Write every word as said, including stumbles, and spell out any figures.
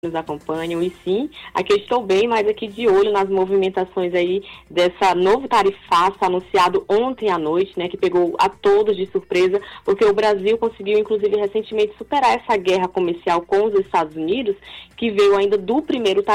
nos acompanham, e sim, aqui eu estou bem, mas aqui de olho nas movimentações aí dessa novo tarifaço anunciado ontem à noite, né, que pegou a todos de surpresa, porque o Brasil conseguiu, inclusive, recentemente superar essa guerra comercial com os Estados Unidos, que veio ainda do primeiro